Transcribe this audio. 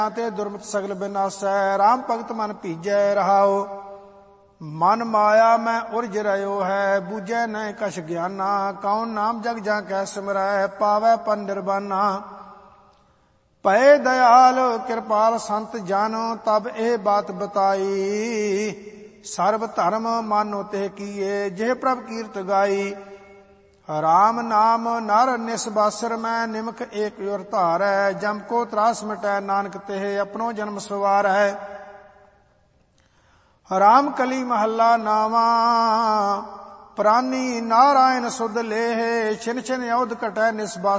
ਤੇ ਦੁਰਮਤ ਸਗਲ ਬਿਨਾਸੈ। ਰਾਮ ਭਗਤ ਮਨ ਭੀਜੈ ਰਹਾਉ, ਮਨ ਮਾਇਆ ਮੈਂ ਉਰਜ ਰਹਿਓ ਹੈ। ਬੂਝੈ ਨਹਿ ਕਛ ਗਿਆਨਾ, ਕੌਣ ਨਾਮ ਜਗ ਜਾਂ ਕੈ ਸਿਮਰੈ। ਪਾਵੈ ਪਰ ਨਿਰਬਾਨਾ, ਭਏ ਦਇਆਲ ਕਿਰਪਾਲ ਸੰਤ ਜਨ। ਤਬ ਇਹ ਬਾਤ ਬਤਾਈ, ਸਰਬ ਧਰਮ ਮਾਨੋ ਤੇ ਕੀਏ। ਜਿਹ ਪ੍ਰਭ ਕੀਰਤ ਗਾਈ, ਰਾਮ ਨਾਮ ਨਰ ਨਿਸਬਾਸਰ ਮੈਂ। ਨਿਮਖ ਏਕ ਉਰ ਧਾਰੈ, ਜਮ ਕੋ ਤਰਾਸ ਮਿਟੈ। ਨਾਨਕ ਤੇ ਆਪਣੋ ਜਨਮ ਸਵਾਰੈ। ਰਾਮ ਕਲੀ ਮਹੱਲਾ ਨਾਵਾ, ਪ੍ਰਾਨੀ ਨਾਰਾਇਣ ਸੁਧ ਲੇਹ। ਛਿਨ ਛਿਨ ਔਧ ਘਟੈ ਨਿਸਬਾਸਰ।